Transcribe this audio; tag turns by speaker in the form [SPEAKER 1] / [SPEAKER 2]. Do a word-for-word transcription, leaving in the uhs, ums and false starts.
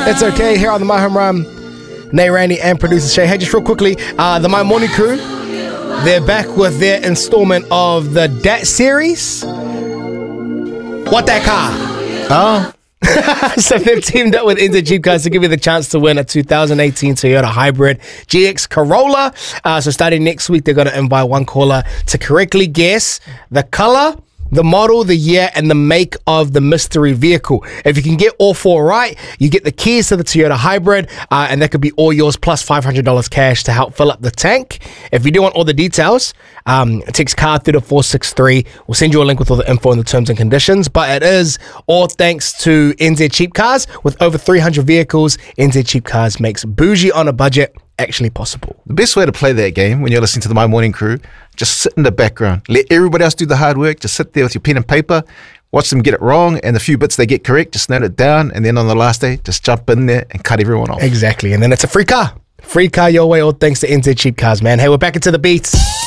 [SPEAKER 1] It's okay. Here on the My Home Run, Nate, Randy, and producer Shay. Hey, just real quickly, uh, the My Morning Crew, they're back with their installment of the D A T series. What that car?
[SPEAKER 2] Oh.
[SPEAKER 1] So they've teamed up with N Z Cheap Cars to give you the chance to win a two thousand eighteen Toyota Hybrid G X Corolla. Uh, so starting next week, they're going to invite one caller to correctly guess the color, the model, the year, and the make of the mystery vehicle. If you can get all four right, you get the keys to the Toyota Hybrid, uh, and that could be all yours plus five hundred dollars cash to help fill up the tank. If you do want all the details, um, text CAR through to four six three. We'll send you a link with all the info and the terms and conditions. But it is all thanks to N Z Cheap Cars. With over three hundred vehicles, N Z Cheap Cars makes bougie on a budget actually possible.
[SPEAKER 2] The best way to play that game when you're listening to the My Morning Crew, just sit in the background. Let everybody else do the hard work. Just sit there with your pen and paper, watch them get it wrong, and the few bits they get correct, just note it down, and then on the last day, just jump in there and cut everyone off.
[SPEAKER 1] Exactly, and then it's a free car. Free car your way, all thanks to N Z Cheap Cars, man. Hey, we're back into the beats.